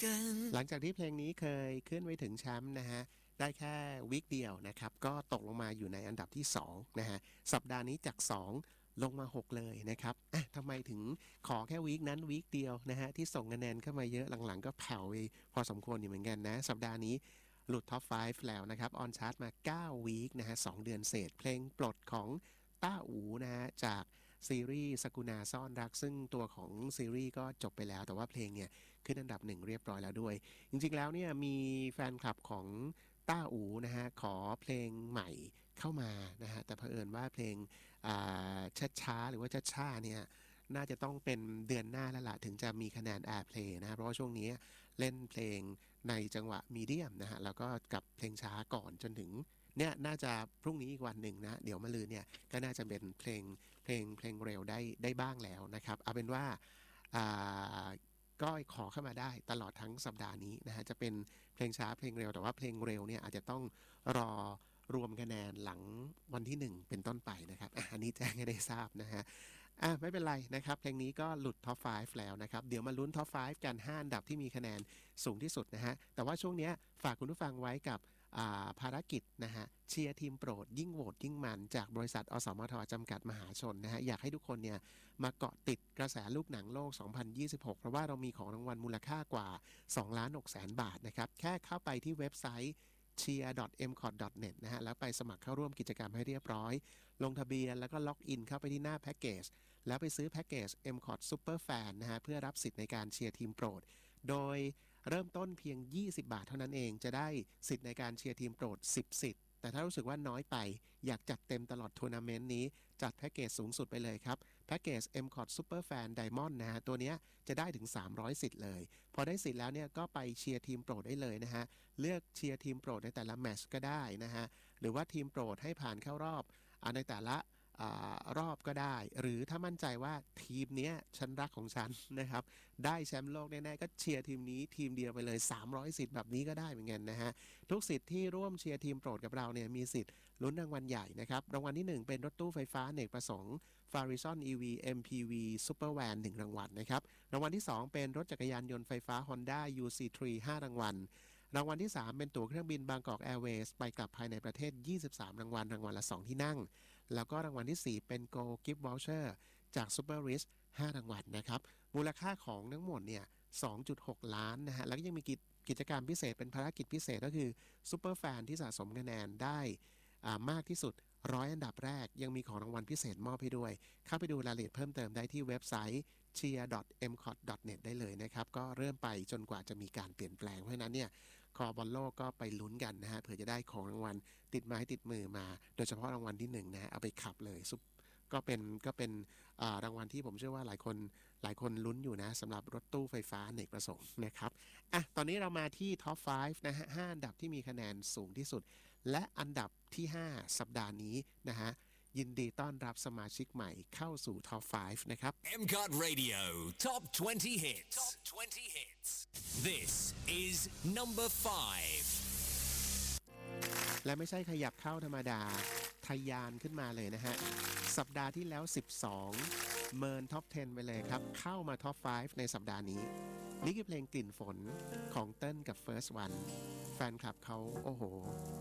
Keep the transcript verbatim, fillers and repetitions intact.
กันหลังจากที่เพลงนี้เคยขึ้นไปถึงแชมป์นะฮะได้แค่วีคเดียวนะครับก็ตกลงมาอยู่ในอันดับที่สองนะฮะสัปดาห์นี้จากสองลงมาหกเลยนะครับอ่ะทำไมถึงขอแค่วีคนั้นวีคเดียวนะฮะที่ส่งคะแนนเข้ามาเยอะหลังๆก็แผ่วไปพอสมควรอยู่เหมือนกันนะสัปดาห์นี้หลุดท็อปห้าแล้วนะครับออนชาร์ตมาเก้าวีคนะฮะสองเดือนเศษเพลงปลดของต้าอูนะฮะจากซีรีส์สกุณาซ่อนรักซึ่งตัวของซีรีส์ก็จบไปแล้วแต่ว่าเพลงเนี่ยขึ้นอันดับหนึ่งเรียบร้อยแล้วด้วยจริงๆแล้วเนี่ยมีแฟนคลับของต้าอูนะฮะขอเพลงใหม่เข้ามานะฮะแต่เผอิญว่าเพลงช้าช้าหรือว่าช้าช้าเนี่ยน่าจะต้องเป็นเดือนหน้าแล้วล่ะถึงจะมีคะแนน Airplay นะเพราะว่าช่วงนี้เล่นเพลงในจังหวะมีเดียมนะฮะแล้วก็กับเพลงช้าก่อนจนถึงเนี่ยน่าจะพรุ่งนี้อีกวันหนึ่งนะเดี๋ยวมะรืนเนี่ยก็น่าจะเป็นเพลงเพลงเพลงเร็วได้ได้บ้างแล้วนะครับเอาเป็นว่าก็ขอเข้ามาได้ตลอดทั้งสัปดาห์นี้นะฮะจะเป็นเพลงช้าเพลงเร็วแต่ว่าเพลงเร็วเนี่ยอาจจะต้องรอรวมคะแนนหลังวันที่หนึ่งเป็นต้นไปนะครับ อ, อันนี้แจ้งให้ได้ทราบนะฮะอ่ะไม่เป็นไรนะครับเพลงนี้ก็หลุดท็อปห้าแล้วนะครับเดี๋ยวมาลุ้นท็อปห้ากันห้าอันดับที่มีคะแนนสูงที่สุดนะฮะแต่ว่าช่วงนี้ฝากคุณผู้ฟังไว้กับภารกิจนะฮะเชียร์ทีมโปรดยิ่งโหวตยิ่งมันจากบริษัทอสมทจำกัดมหาชนนะฮะอยากให้ทุกคนเนี่ยมาเกาะติดกระแสลูกหนังโลกสองพันยี่สิบหกเพราะว่าเรามีของรางวัลมูลค่ากว่าสองล้านหกแสนบาทนะครับแค่เข้าไปที่เว็บไซต์ เชียร์ ดอท เอ็ม คอท ดอท เน็ต นะฮะแล้วไปสมัครเข้าร่วมกิจกรรมให้เรียบร้อยลงทะเบียนแล้วก็ล็อกอินเข้าไปที่หน้าแพ็กเกจแล้วไปซื้อแพ็กเกจ เอ็ม คอท Super Fan นะฮะเพื่อรับสิทธิ์ในการเชียร์ทีมโปรดโดยเริ่มต้นเพียงยี่สิบบาทเท่านั้นเองจะได้สิทธิ์ในการเชียร์ทีมโปรดสิบสิทธิ์แต่ถ้ารู้สึกว่าน้อยไปอยากจัดเต็มตลอดทัวร์นาเมนต์นี้จัดแพ็กเกจสูงสุดไปเลยครับแพ็กเกจ เอ็ม คอท Super Fan Diamond นะฮะตัวนี้จะได้ถึงสามร้อยสิทธิ์เลยพอได้สิทธิ์แล้วเนี่ยก็ไปเชียร์ทีมโปรดได้เลยนะฮะเลือกเชียร์ทีมโปรดในแต่ละแมตช์ก็ได้นะฮะหรือว่าทีมโปรดให้ผ่านเข้ารอบในแต่ละรอบก็ได้หรือถ้ามั่นใจว่าทีมนี้ฉันรักของฉันนะครับได้แชมป์โลกแน่ๆก็เชียร์ทีมนี้ทีมเดียวไปเลยสามร้อยสิทธิ์แบบนี้ก็ได้เหมือนกันนะฮะทุกสิทธิ์ที่ร่วมเชียร์ทีมโปรดกับเราเนี่ยมีสิทธิ์ลุ้นรางวัลใหญ่นะครับรางวัลที่หนึ่งเป็นรถตู้ไฟฟ้าอเนกประสงค์ Farizon อี วี เอ็ม พี วี Super Van หนึ่งรางวัลนะครับรางวัลที่สองเป็นรถจักรยานยนต์ไฟฟ้า Honda ยู ซี ทรี ห้ารางวัลรางวัลที่สามเป็นตั๋วเครื่องบินบางกอกแอร์เวย์สไปกลับภายในประเทศยี่สิบสามรางวัลรางวัลละสองที่นั่งแล้วก็รางวัลที่สี่เป็น Go Gift Voucher จาก Super Rich ห้ารางวัลนะครับมูลค่าของทั้งหมดเนี่ย สองจุดหก ล้านนะฮะแล้วก็ยังมีกิจกรรมพิเศษเป็นภารกิจพิเศษก็คือ Super Fan ที่สะสมคะแนนได้มากที่สุดร้อยอันดับแรกยังมีของรางวัลพิเศษมอบให้ด้วยเข้าไปดูรายละเอียดเพิ่มเติมได้ที่เว็บไซต์ เชียร์ ดอท เอ็ม คอท ดอท เน็ต ได้เลยนะครับก็เริ่มไปจนกว่าจะมีการเปลี่ยนแปลงเพราะนั้นเนี่ยคอบอลโลกก็ไปลุ้นกันนะฮะเผื่อจะได้ของรางวัลติดไม้ติดมือมาโดยเฉพาะรางวัลที่หนึ่งนะฮะเอาไปขับเลยก็เป็นก็เป็นรางวัลที่ผมเชื่อว่าหลายคนหลายคนลุ้นอยู่นะสำหรับรถตู้ไฟฟ้าอเนกประสงค์นะครับอ่ะตอนนี้เรามาที่ท็อปห้านะฮะห้าอันดับที่มีคะแนนสูงที่สุดและอันดับที่ห้าสัปดาห์นี้นะฮะยินดีต้อนรับสมาชิกใหม่เข้าสู่ท็อปห้านะครับเอ็ม คอท Radio Top twenty Hits Top twenty Hits This is number five และไม่ใช่ขยับเข้าธรรมดาทะยานขึ้นมาเลยนะฮะสัปดาห์ที่แล้วสิบสองเมินท็อปสิบไปเลยครับเข้ามาท็อปห้าในสัปดาห์นี้นี่คือเพลงกลิ่นฝนของเติ้ลกับ First One แฟนคลับเขาโอ้โห